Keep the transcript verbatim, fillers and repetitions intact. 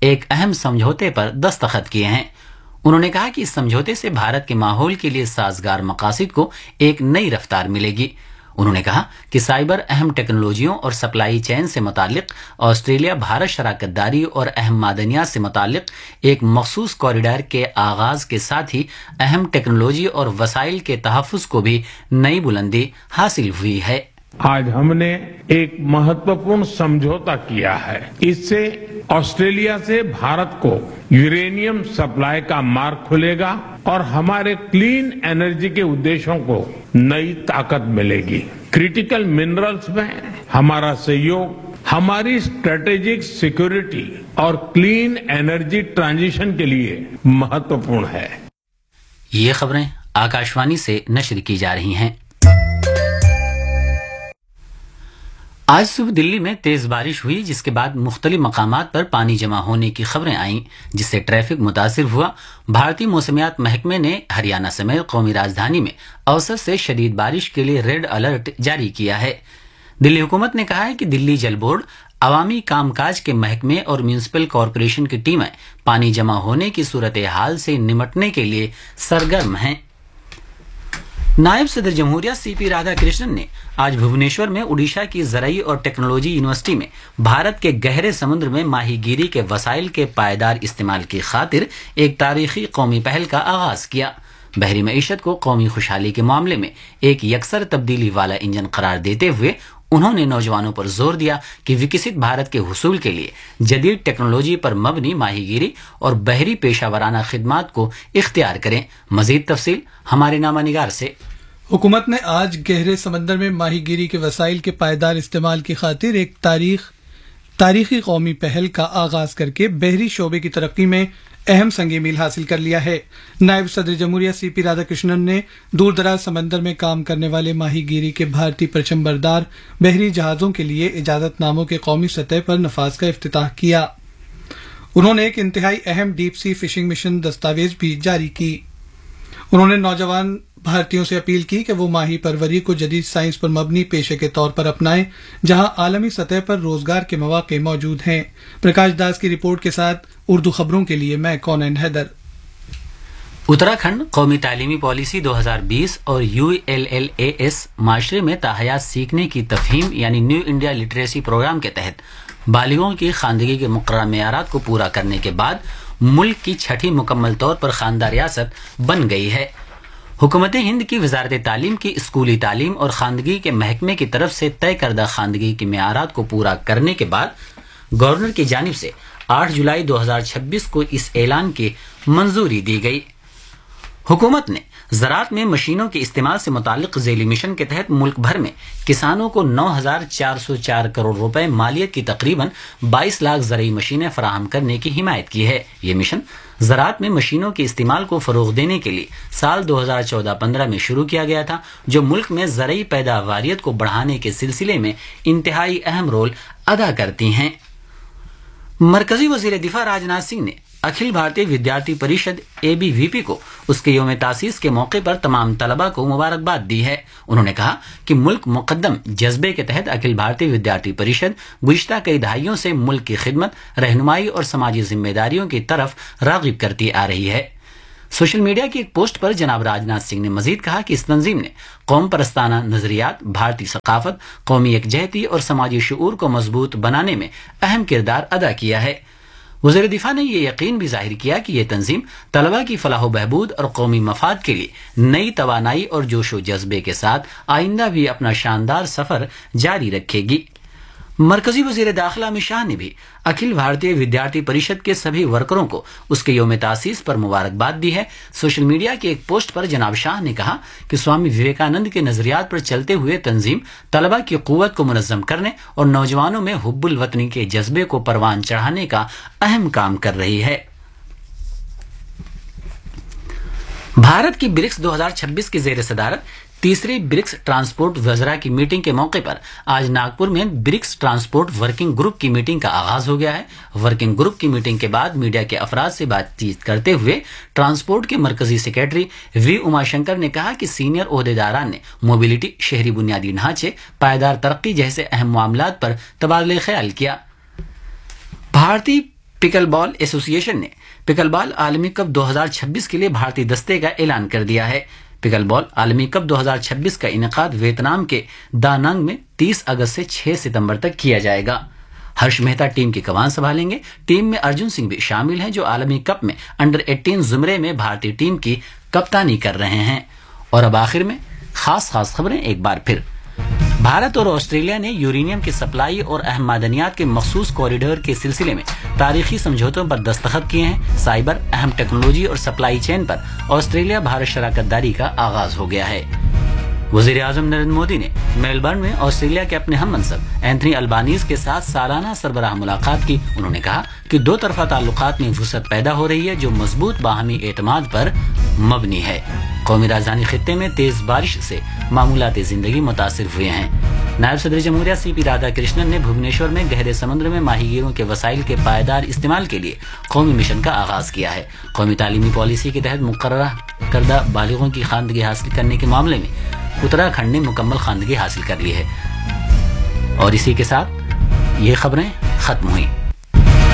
ایک اہم سمجھوتے پر دستخط کیے ہیں۔ انہوں نے کہا کہ اس سمجھوتے سے بھارت کے ماحول کے لیے سازگار مقاصد کو ایک نئی رفتار ملے گی۔ انہوں نے کہا کہ سائبر اہم ٹیکنالوجیوں اور سپلائی چین سے متعلق آسٹریلیا بھارت شراکت داری اور اہم معدنیات سے متعلق ایک مخصوص کوریڈور کے آغاز کے ساتھ ہی اہم ٹیکنالوجی اور وسائل کے تحفظ کو بھی نئی بلندی حاصل ہوئی ہے۔ آج ہم نے ایک مہتوپورن سمجھوتا کیا ہے۔ اس سے آسٹریلیا سے بھارت کو یورینیم سپلائی کا مارگ کھلے گا اور ہمارے کلین انرجی کے ادیشوں کو نئی طاقت ملے گی۔ کریٹیکل منرلز میں ہمارا سہیوگ ہماری اسٹریٹجک سیکورٹی اور کلین انرجی ٹرانزیشن کے لیے مہتوپورن ہے۔ یہ خبریں آکاشوانی سے نشر کی جا رہی ہیں۔ آج صبح دلی میں تیز بارش ہوئی، جس کے بعد مختلف مقامات پر پانی جمع ہونے کی خبریں آئیں، جس سے ٹریفک متاثر ہوا۔ بھارتی موسمیات محکمے نے ہریانہ سمیت قومی راجدھانی میں اوسط سے شدید بارش کے لیے ریڈ الرٹ جاری کیا ہے۔ دلی حکومت نے کہا ہے کہ دلی جل بورڈ، عوامی کام کاج کے محکمے اور میونسپل کارپوریشن کی ٹیمیں پانی جمع ہونے کی صورتحال سے نمٹنے کے لیے سرگرم ہیں۔ نائب صدر جمہوریہ سی پی رادھا کرشنن نے آج بھونیشور میں اڈیشہ کی زرعی اور ٹیکنالوجی یونیورسٹی میں بھارت کے گہرے سمندر میں ماہی گیری کے وسائل کے پائیدار استعمال کی خاطر ایک تاریخی قومی پہل کا آغاز کیا۔ بحری معیشت کو قومی خوشحالی کے معاملے میں ایک یکسر تبدیلی والا انجن قرار دیتے ہوئے انہوں نے نوجوانوں پر زور دیا کہ وکست بھارت کے حصول کے لیے جدید ٹیکنالوجی پر مبنی ماہی گیری اور بحری پیشہ ورانہ خدمات کو اختیار کریں۔ مزید تفصیل ہمارے نامہ نگار سے۔ حکومت نے آج گہرے سمندر میں ماہی گیری کے وسائل کے پائیدار استعمال کی خاطر ایک تاریخ تاریخی قومی پہل کا آغاز کر کے بحری شعبے کی ترقی میں اہم سنگ میل حاصل کر لیا ہے۔ نائب صدر جمہوریہ سی پی رادھا کرشنن نے دور دراز سمندر میں کام کرنے والے ماہی گیری کے بھارتی پرچم بردار بحری جہازوں کے لیے اجازت ناموں کے قومی سطح پر نفاذ کا افتتاح کیا۔ انہوں نے ایک انتہائی اہم ڈیپ سی فشنگ مشن دستاویز بھی جاری کی۔ انہوں نے نوجوان بھارتیوں سے اپیل کی کہ وہ ماہی پروری کو جدید سائنس پر مبنی پیشے کے طور پر اپنائیں، جہاں عالمی سطح پر روزگار کے مواقع موجود ہیں۔ پرکاش داس کی رپورٹ کے ساتھ اردو خبروں کے لیے میں کونین حیدر۔ اتراکھنڈ قومی تعلیمی پالیسی دو ہزار بیس اور you L L A S معاشرے میں تاحیات سیکھنے کی تفہیم یعنی نیو انڈیا لٹریسی پروگرام کے تحت بالغوں کی خواندگی کے مقررہ معیارات کو پورا کرنے کے بعد ملک کی چھٹی مکمل طور پر خواندہ ریاست بن گئی ہے۔ حکومت ہند کی وزارت تعلیم کی اسکولی تعلیم اور خواندگی کے محکمے کی طرف سے طے کردہ خواندگی کے معیارات کو پورا کرنے کے بعد گورنر کی جانب سے آٹھ جولائی دو ہزار چھبیس کو اس اعلان کی منظوری دی گئی۔ حکومت نے زراعت میں مشینوں کے استعمال سے متعلق ذیلی مشن کے تحت ملک بھر میں کسانوں کو نو ہزار چار سو چار کروڑ روپے مالیت کی تقریباً بائیس لاکھ زرعی مشینیں فراہم کرنے کی حمایت کی ہے۔ یہ مشن زراعت میں مشینوں کے استعمال کو فروغ دینے کے لیے سال دو ہزار چودہ پندرہ میں شروع کیا گیا تھا، جو ملک میں زرعی پیداواریت کو بڑھانے کے سلسلے میں انتہائی اہم رول ادا کرتی ہیں۔ مرکزی وزیر دفاع راجناتھ سنگھ نے اکھل بھارتی ودیارتھی پریشد اے بی وی پی کو اس کے یوم تاسیس کے موقع پر تمام طلباء کو مبارکباد دی ہے۔ انہوں نے کہا کہ ملک مقدم جذبے کے تحت اکھل بھارتی ودیارتھی پریشد گزشتہ کئی دہائیوں سے ملک کی خدمت، رہنمائی اور سماجی ذمہ داریوں کی طرف راغب کرتی آ رہی ہے۔ سوشل میڈیا کی ایک پوسٹ پر جناب راجناتھ سنگھ نے مزید کہا کہ اس تنظیم نے قوم پرستانہ نظریات، بھارتی ثقافت، قومی یکجہتی اور سماجی شعور کو مضبوط بنانے میں اہم کردار ادا کیا ہے۔ وزیر دفاع نے یہ یقین بھی ظاہر کیا کہ یہ تنظیم طلباء کی فلاح و بہبود اور قومی مفاد کے لیے نئی توانائی اور جوش و جذبے کے ساتھ آئندہ بھی اپنا شاندار سفر جاری رکھے گی۔ مرکزی وزیر داخلہ امت شاہ نے بھی اکھل بھارتی ودیارتھی پریشد کے سبھی ورکروں کو اس کے یوم تاسیس پر مبارکباد دی ہے۔ سوشل میڈیا کی ایک پوسٹ پر جناب شاہ نے کہا کہ سوامی وویکانند کے نظریات پر چلتے ہوئے تنظیم طلباء کی قوت کو منظم کرنے اور نوجوانوں میں حب الوطنی کے جذبے کو پروان چڑھانے کا اہم کام کر رہی ہے۔ بھارت کی برکس دو ہزار چھبیس کی زیر صدارت تیسری برکس ٹرانسپورٹ وزراء کی میٹنگ کے موقع پر آج ناگپور میں برکس ٹرانسپورٹ ورکنگ گروپ کی میٹنگ کا آغاز ہو گیا ہے۔ ورکنگ گروپ کی میٹنگ کے بعد میڈیا کے افراد سے بات چیت کرتے ہوئے ٹرانسپورٹ کے مرکزی سیکریٹری وی اما شنکر نے کہا کہ سینئر عہدیداران نے موبلٹی، شہری بنیادی ڈھانچے، پائیدار ترقی جیسے اہم معاملات پر تبادلہ خیال کیا۔ بھارتی पिकल बॉल एसोसिएशन ने पिकल बॉल आलमी कप दो हज़ार छब्बीस के लिए भारतीय दस्ते का ऐलान कर दिया है। पिकल बॉल आलमी कप दो हज़ार छब्बीस का इनेकाद वियतनाम के दानांग में तीस अगस्त से छह सितंबर तक किया जाएगा। हर्ष मेहता टीम की कमान संभालेंगे। टीम में अर्जुन सिंह भी शामिल हैं, जो आलमी कप में अंडर अठारह जुमरे में भारतीय टीम की कप्तानी कर रहे हैं। और अब आखिर में खास खास खबरें एक बार फिर। भारत और ऑस्ट्रेलिया ने यूरेनियम की सप्लाई और अहम मादनियात के मखसूस कॉरिडोर के सिलसिले में तारीखी समझौतों पर दस्तखत किए हैं। साइबर, अहम टेक्नोलॉजी और सप्लाई चेन पर ऑस्ट्रेलिया भारत शराकतदारी का आगाज हो गया है। वजीर आजम नरेंद्र मोदी ने मेलबर्न में ऑस्ट्रेलिया के अपने हम मनसब एंथनी अल्बानीज के साथ सालाना सरबराह मुलाकात की। उन्होंने कहा कि दो तरफा ताल्लुकात में वुसअत पैदा हो रही है, जो मजबूत बाहमी एतमाद पर मबनी है। कौमी राजधानी खित्ते में तेज बारिश से मामूलाती जिंदगी मुतासिर हुए हैं। नायब सदर जमहूरिया सी पी राधा कृष्णन ने भुवनेश्वर में गहरे समुद्र में माहीगीरों के वसाइल के पायदार इस्तेमाल के लिए कौमी मिशन का आगाज किया है। कौमी तालीमी पॉलिसी के तहत मुकर्ररा करदा बालिगों की खानदगी हासिल करने के मामले में उत्तराखंड ने मुकम्मल खानदगी हासिल कर ली है। और इसी के साथ ये खबरें खत्म हुई।